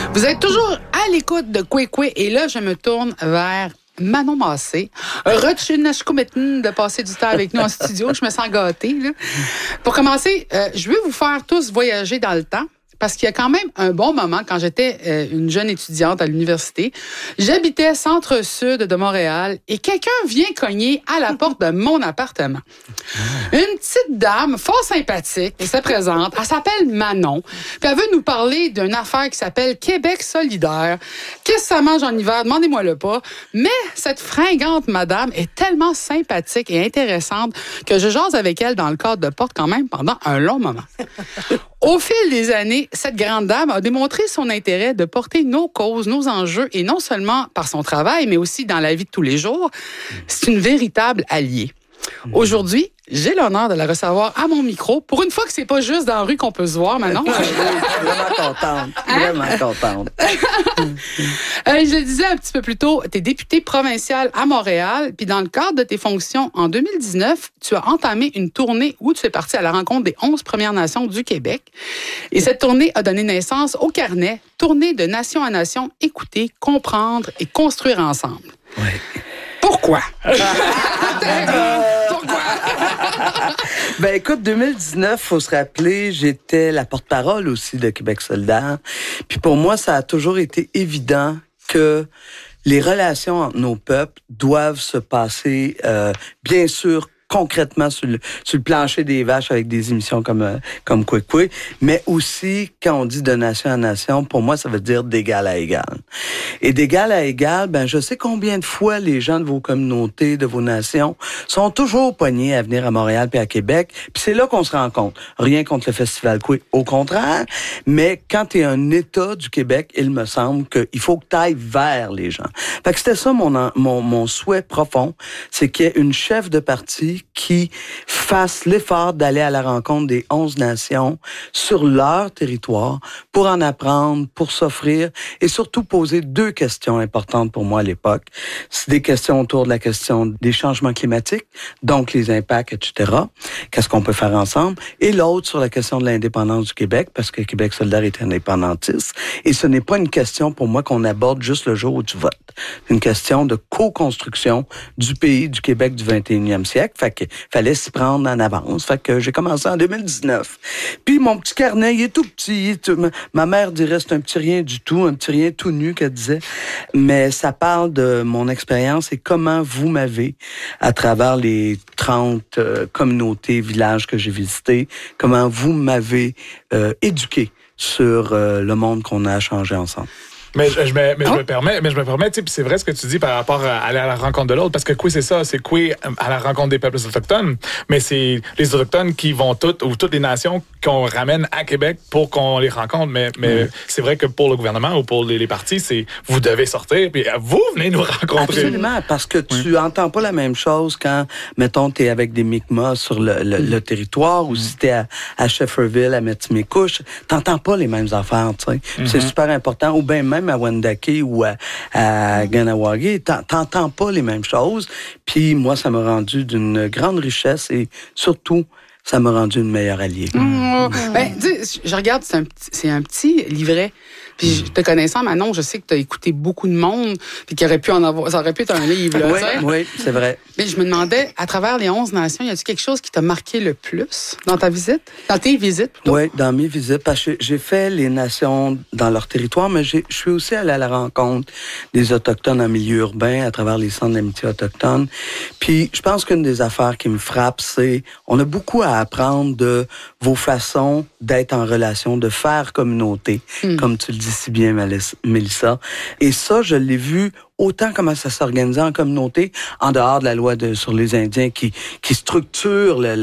Vous êtes toujours à l'écoute de Kwekwe et là, je me tourne vers Manon Massé. Rutschinashkumetten de passer du temps avec nous en studio. Je me sens gâtée. Là. Pour commencer, je veux vous faire tous voyager dans le temps. Parce qu'il y a quand même un bon moment, quand j'étais une jeune étudiante à l'université, j'habitais centre-sud de Montréal et quelqu'un vient cogner à la porte de mon appartement. Une petite dame fort sympathique qui se présente, elle s'appelle Manon, puis elle veut nous parler d'une affaire qui s'appelle Québec solidaire. Qu'est-ce que ça mange en hiver? Demandez-moi-le pas. Mais cette fringante madame est tellement sympathique et intéressante que je jase avec elle dans le cadre de porte quand même pendant un long moment. Au fil des années, cette grande dame a démontré son intérêt de porter nos causes, nos enjeux, et non seulement par son travail, mais aussi dans la vie de tous les jours. C'est une véritable alliée. Aujourd'hui, j'ai l'honneur de la recevoir à mon micro. Pour une fois que c'est pas juste dans la rue qu'on peut se voir, Manon. Vraiment contente. Vraiment contente. Je le disais un petit peu plus tôt, tu es députée provinciale à Montréal, puis dans le cadre de tes fonctions, en 2019, tu as entamé une tournée où tu es partie à la rencontre des 11 Premières Nations du Québec. Et cette tournée a donné naissance au carnet « Tournée de nation à nation, écouter, comprendre et construire ensemble ». Oui. Pourquoi? Ben écoute, 2019, faut se rappeler, j'étais la porte-parole aussi de Québec solidaire. Puis pour moi, ça a toujours été évident que les relations entre nos peuples doivent se passer, bien sûr, concrètement sur le plancher des vaches avec des émissions comme Kwekwe, mais aussi, quand on dit de nation à nation, pour moi, ça veut dire d'égal à égal. Et d'égal à égal, ben je sais combien de fois les gens de vos communautés, de vos nations, sont toujours poignés à venir à Montréal puis à Québec, puis c'est là qu'on se rencontre. Rien contre le Festival Kwekwe, au contraire, mais quand tu es un État du Québec, il me semble qu'il faut que tu ailles vers les gens. Fait que c'était ça mon souhait profond, c'est qu'il y ait une chef de parti qui fasse l'effort d'aller à la rencontre des 11 nations sur leur territoire pour en apprendre, pour s'offrir et surtout poser 2 questions importantes pour moi à l'époque. C'est des questions autour de la question des changements climatiques, donc les impacts, etc. Qu'est-ce qu'on peut faire ensemble? Et l'autre sur la question de l'indépendance du Québec, parce que Québec solidaire est indépendantiste. Et ce n'est pas une question pour moi qu'on aborde juste le jour où tu votes. C'est une question de co-construction du pays, du Québec du 21e siècle. Fait qu'il fallait s'y prendre en avance. Fait que j'ai commencé en 2019. Puis mon petit carnet, il est tout petit. Ma mère dirait c'est un petit rien du tout, un petit rien tout nu qu'elle disait. Mais ça parle de mon expérience et comment vous m'avez, à travers les 30 communautés, villages que j'ai visités, comment vous m'avez éduqué sur le monde qu'on a changé ensemble. Mais je me permets, tu sais, puis c'est vrai ce que tu dis par rapport à aller à la rencontre de l'autre, parce que Kwekwe, c'est ça, c'est Kwekwe à la rencontre des peuples autochtones, mais c'est les autochtones qui vont toutes les nations qu'on ramène à Québec pour qu'on les rencontre, mais c'est vrai que pour le gouvernement ou pour les partis, c'est vous devez sortir, puis vous venez nous rencontrer. Absolument, parce que tu entends pas la même chose quand, mettons, t'es avec des Mi'kmaq sur le territoire, ou si t'es à Shefferville, à Metimekouche, t'entends pas les mêmes affaires, tu sais. C'est super important, ou bien même à Wendake ou à Ganawagi, t'entends pas les mêmes choses. Puis moi, ça m'a rendu d'une grande richesse et surtout, ça m'a rendu une meilleure alliée. Ben, je regarde, c'est un petit livret. Puis te connaissant, Manon, je sais que tu as écouté beaucoup de monde, puis qu'il aurait pu en avoir, ça aurait pu être un livre. Là, oui, c'est vrai. Mais je me demandais, à travers les 11 nations, y a-t-il quelque chose qui t'a marqué le plus dans ta visite? Dans tes visites, plutôt? Oui, dans mes visites, parce que j'ai fait les nations dans leur territoire, mais je suis aussi allé à la rencontre des Autochtones en milieu urbain, à travers les centres d'amitié autochtones. Puis je pense qu'une des affaires qui me frappe, c'est on a beaucoup à apprendre de vos façons d'être en relation, de faire communauté, comme tu le dis si bien, Mélissa. Et ça, je l'ai vu autant comment ça s'organisait en communauté, en dehors de la loi sur les Indiens qui structure